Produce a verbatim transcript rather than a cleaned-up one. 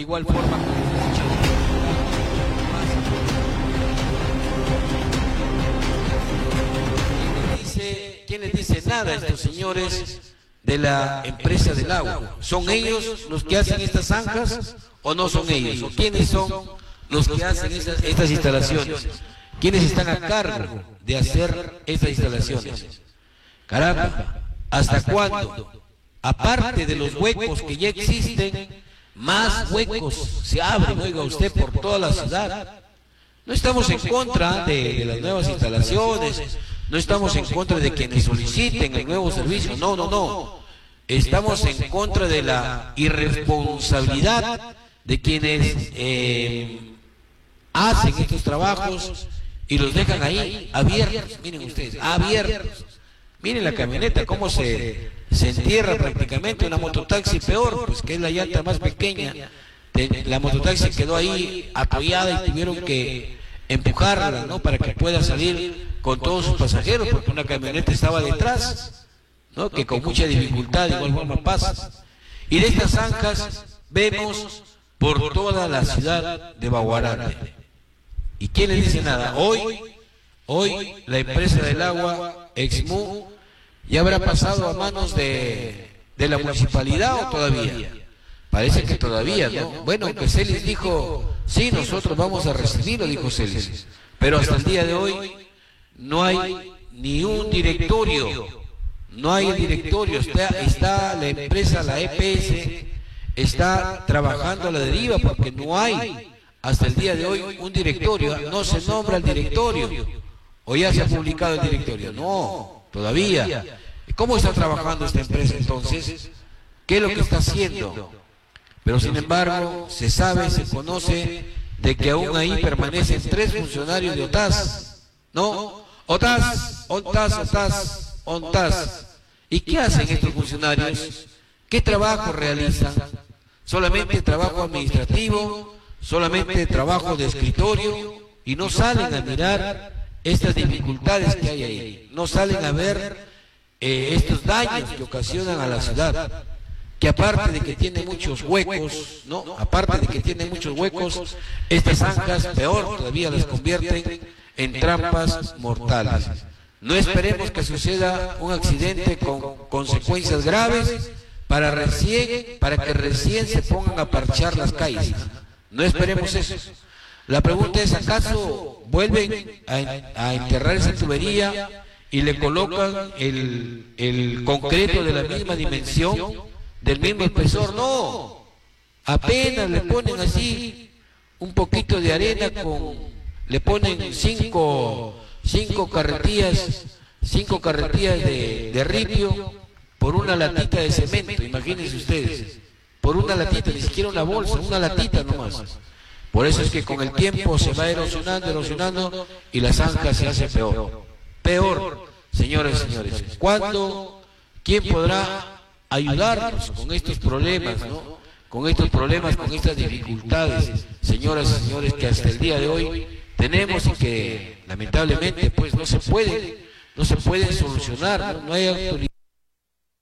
igual forma con dice, ¿quién les dice nada a estos señores de la empresa del agua? ¿Son ellos los que hacen estas zanjas o no son ellos? ¿O quiénes son los que hacen estas, estas instalaciones? ¿Quiénes están a cargo de hacer estas instalaciones? Caramba, ¿hasta cuándo? Aparte de los huecos que ya existen, más huecos se abren, oiga usted, por toda la ciudad. No estamos en contra de, de las nuevas instalaciones, no estamos en contra de quienes soliciten el nuevo servicio, no, no, no. Estamos en contra de la irresponsabilidad de quienes eh, hacen estos trabajos y los dejan ahí abiertos, miren ustedes, abiertos. Miren la camioneta, cómo se, se entierra prácticamente. Una mototaxi peor, pues que es la llanta más pequeña. La mototaxi quedó ahí apoyada y tuvieron que empujarla, ¿no?, para que pueda salir con todos sus pasajeros, porque una camioneta estaba detrás, ¿no?, que con mucha dificultad de igual forma pasa. Y de estas zanjas vemos por toda la ciudad de Baguarate. ¿Y quién les dice nada? Hoy, hoy la empresa del agua, Exmu, ya habrá pasado a manos de, de la municipalidad o todavía. Parece que todavía, ¿no? Bueno, que Celis dijo, sí, nosotros vamos a recibirlo, dijo Celis. Pero hasta el día de hoy no hay ni un directorio, no hay directorio, está, está la empresa, la E P S, está trabajando a la deriva porque no hay hasta el día de hoy un directorio, no se nombra el directorio, o ya se ha publicado el directorio, no, todavía. ¿Cómo está trabajando esta empresa entonces? ¿Qué es lo que está haciendo? Pero sin embargo, se sabe, se conoce de que aún ahí permanecen tres funcionarios de OTAS, ¿no? OTAS, OTAS, OTAS, OTAS. ¿Y qué hacen estos funcionarios? ¿Qué trabajo realizan? ¿Solamente trabajo administrativo? ¿Solamente trabajo de escritorio? Y no salen a mirar estas dificultades que hay ahí. No salen a ver eh, estos daños que ocasionan a la ciudad. Que aparte de que tiene muchos huecos, ¿no? Aparte de que tiene muchos huecos, estas zanjas peor todavía las convierten en trampas mortales. No esperemos que suceda un accidente con consecuencias graves para recién, para que recién se pongan a parchar las calles. No esperemos eso. La pregunta es, ¿acaso vuelven a, a enterrar esa tubería y le colocan el, el concreto de la misma dimensión, del mismo espesor? No, apenas le ponen así un poquito de arena, con le ponen cinco cinco carretillas cinco carretillas de, de ripio por una latita de cemento, imagínense ustedes, por una latita, ni siquiera una bolsa, una latita nomás. Por eso es que con el tiempo se va erosionando, erosionando y la zanja se hace peor, peor, señores y señores. ¿Cuándo? ¿Quién podrá ayudarnos con estos problemas, ¿no? Con estos problemas, con estas dificultades, señoras y señores, que hasta el día de hoy tenemos y que lamentablemente pues no se pueden, no se pueden solucionar, no, no hay autoridad.